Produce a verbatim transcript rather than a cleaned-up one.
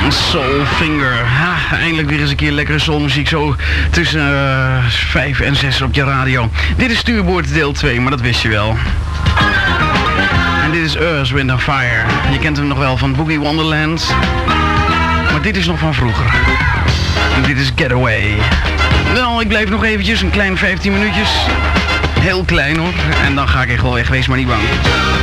Soulfinger. Ha, eindelijk weer eens een keer lekkere soulmuziek zo tussen uh, vijf en zes op je radio. Dit is Stuurboord deel twee, maar dat wist je wel. En dit is Earth, Wind and Fire. Je kent hem nog wel van Boogie Wonderland. Maar dit is nog van vroeger. En dit is Getaway. Nou, ik blijf nog eventjes, een klein vijftien minuutjes. Heel klein hoor. En dan ga ik echt wel weg, wees maar niet bang.